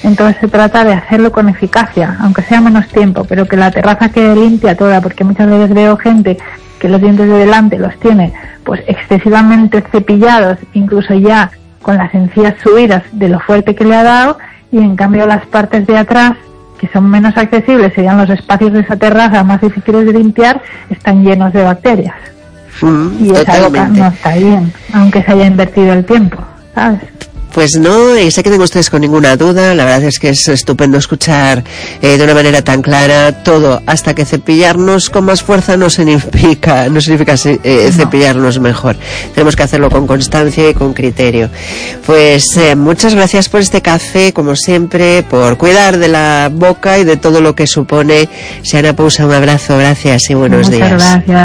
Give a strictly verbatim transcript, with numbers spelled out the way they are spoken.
Entonces se trata de hacerlo con eficacia, aunque sea menos tiempo, pero que la terraza quede limpia toda, porque muchas veces veo gente que los dientes de delante los tiene pues excesivamente cepillados, incluso ya con las encías subidas de lo fuerte que le ha dado, y en cambio las partes de atrás, que son menos accesibles, serían los espacios de esa terraza más difíciles de limpiar, están llenos de bacterias. Mm, y es algo que no está bien, aunque se haya invertido el tiempo, ¿sabes? Pues no, y se queden ustedes con ninguna duda. La verdad es que es estupendo escuchar eh, de una manera tan clara todo, hasta que cepillarnos con más fuerza no significa, no significa eh, cepillarnos mejor. Tenemos que hacerlo con constancia y con criterio. Pues eh, muchas gracias por este café, como siempre, por cuidar de la boca y de todo lo que supone. Siana Pousa, un abrazo, gracias y buenos Muchas días. Gracias.